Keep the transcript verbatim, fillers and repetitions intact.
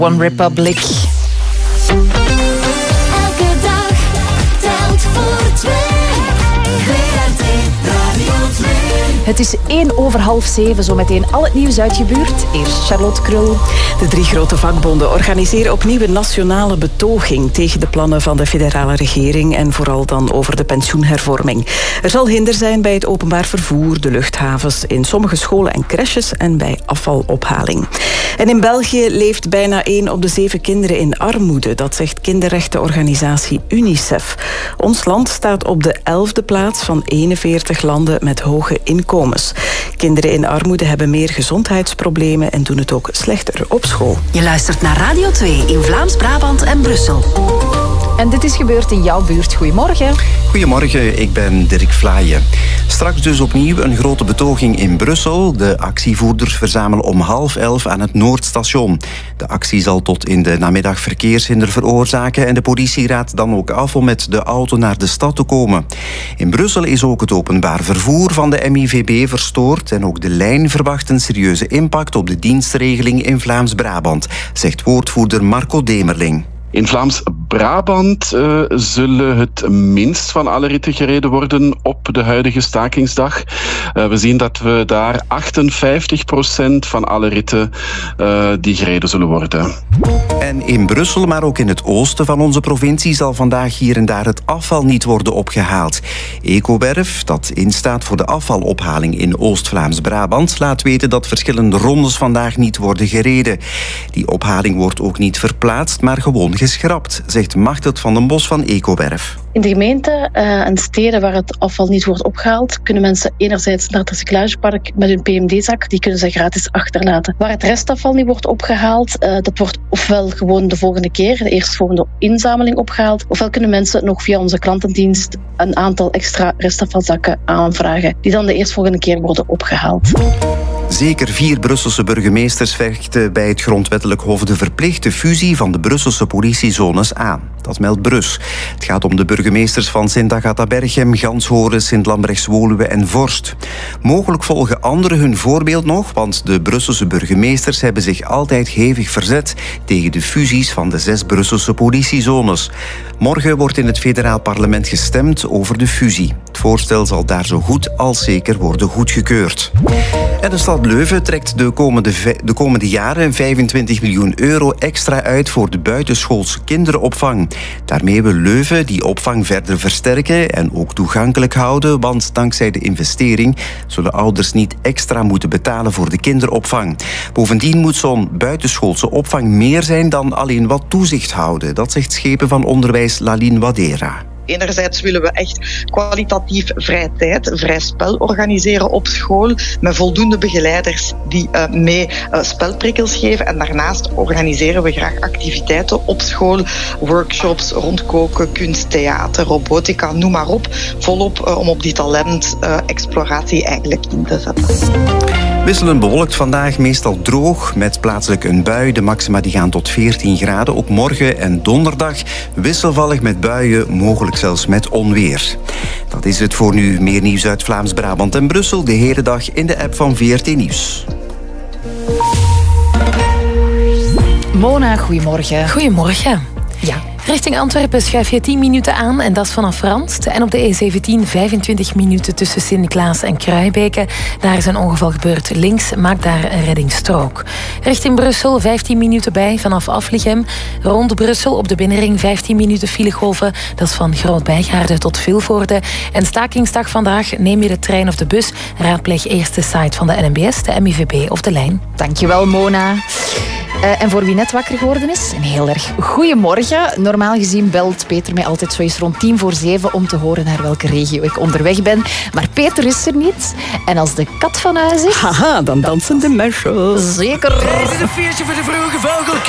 One Republic. Elke dag telt voor twee. V R T Radio twee. Het is één over half zeven, zo meteen al het nieuws uit je buurt. Eerst Charlotte Krul. De drie grote vakbonden organiseren opnieuw een nationale betoging tegen de plannen van de federale regering en vooral dan over de pensioenhervorming. Er zal hinder zijn bij het openbaar vervoer, de luchthavens, in sommige scholen en crèches en bij afvalophaling. En in België leeft bijna één op de zeven kinderen in armoede. Dat zegt kinderrechtenorganisatie UNICEF. Ons land staat op de elfde plaats van eenenveertig landen met hoge inkomens. Kinderen in armoede hebben meer gezondheidsproblemen en doen het ook slechter op school. Je luistert naar Radio twee in Vlaams-Brabant en Brussel. En dit is gebeurd in jouw buurt. Goedemorgen. Goedemorgen, ik ben Dirk Vlaaien. Straks dus opnieuw een grote betoging in Brussel. De actievoerders verzamelen om half elf aan het Noordstation. De actie zal tot in de namiddag verkeershinder veroorzaken en de politie raadt dan ook af om met de auto naar de stad te komen. In Brussel is ook het openbaar vervoer van de M I V B verstoord en ook de lijn verwacht een serieuze impact op de dienstregeling in Vlaams-Brabant, zegt woordvoerder Marco Demerling. In Vlaams-Brabant uh, zullen het minst van alle ritten gereden worden op de huidige stakingsdag. Uh, we zien dat we daar achtenvijftig procent van alle ritten uh, die gereden zullen worden. En in Brussel, maar ook in het oosten van onze provincie, zal vandaag hier en daar het afval niet worden opgehaald. Ecowerf, dat instaat voor de afvalophaling in Oost-Vlaams-Brabant, laat weten dat verschillende rondes vandaag niet worden gereden. Die ophaling wordt ook niet verplaatst, maar gewoon geschrapt, zegt Machteld van den Bos van Ecowerf. In de gemeenten uh, en steden waar het afval niet wordt opgehaald, kunnen mensen enerzijds naar het recyclagepark met hun P M D-zak, die kunnen ze gratis achterlaten. Waar het restafval niet wordt opgehaald, uh, dat wordt ofwel gewoon de volgende keer, de eerstvolgende inzameling opgehaald, ofwel kunnen mensen nog via onze klantendienst een aantal extra restafvalzakken aanvragen, die dan de eerstvolgende keer worden opgehaald. Zeker vier Brusselse burgemeesters vechten bij het Grondwettelijk Hof de verplichte fusie van de Brusselse politiezones aan. Dat meldt Brus. Het gaat om de burgemeesters van Sint-Agatha-Berchem, Ganshoren, Sint-Lambrechts-Woluwe en Vorst. Mogelijk volgen anderen hun voorbeeld nog, want de Brusselse burgemeesters hebben zich altijd hevig verzet tegen de fusies van de zes Brusselse politiezones. Morgen wordt in het federaal parlement gestemd over de fusie. Het voorstel zal daar zo goed als zeker worden goedgekeurd. En de stad Leuven trekt de komende, de komende jaren vijfentwintig miljoen euro extra uit voor de buitenschoolse kinderopvang. Daarmee wil Leuven die opvang verder versterken en ook toegankelijk houden, want dankzij de investering zullen ouders niet extra moeten betalen voor de kinderopvang. Bovendien moet zo'n buitenschoolse opvang meer zijn dan alleen wat toezicht houden. Dat zegt schepen van onderwijs Laline Wadera. Enerzijds willen we echt kwalitatief vrije tijd, vrij spel organiseren op school met voldoende begeleiders die uh, mee uh, spelprikkels geven. En daarnaast organiseren we graag activiteiten op school, workshops rond koken, kunst, theater, robotica, noem maar op. Volop uh, om op die talentexploratie uh, eigenlijk in te zetten. Wisselend bewolkt vandaag, meestal droog, met plaatselijk een bui. De maxima die gaan tot veertien graden. Ook morgen en donderdag wisselvallig met buien, mogelijk zelfs met onweer. Dat is het voor nu. Meer nieuws uit Vlaams-Brabant en Brussel de hele dag in de app van V R T Nieuws. Mona, goedemorgen. Goedemorgen. Ja. Richting Antwerpen schuif je tien minuten aan en dat is vanaf Randst. En op de E zeventien vijfentwintig minuten tussen Sint-Niklaas en Kruijbeke. Daar is een ongeval gebeurd. Links maakt daar een reddingsstrook. Richting Brussel vijftien minuten bij vanaf Aflichem. Rond Brussel op de binnenring vijftien minuten filegolven. Dat is van Groot-Bijgaarde tot Vilvoorde. En stakingsdag vandaag. Neem je de trein of de bus. Raadpleeg eerst de site van de N M B S, de M I V B of de lijn. Dankjewel, Mona. Uh, en voor wie net wakker geworden is, een heel erg goeiemorgen. Normaal gezien belt Peter mij altijd zoiets rond tien voor zeven om te horen naar welke regio ik onderweg ben. Maar Peter is er niet. En als de kat van huis is... Haha, dan dansen de mensen. Zeker. Dit is een feestje voor de vroege vogelkijk.